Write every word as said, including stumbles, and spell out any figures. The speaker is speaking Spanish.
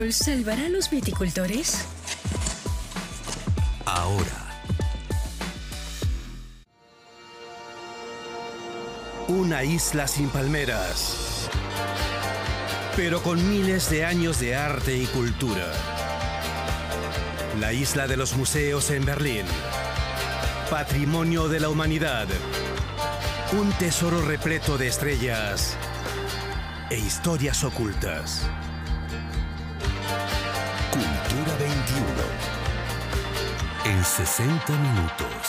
¿Salvará a los viticultores? Ahora. Una isla sin palmeras, pero con miles de años de arte y cultura. La isla de los museos en Berlín. Patrimonio de la humanidad. Un tesoro repleto de estrellas e historias ocultas. Cultura veintiuno. En sesenta minutos.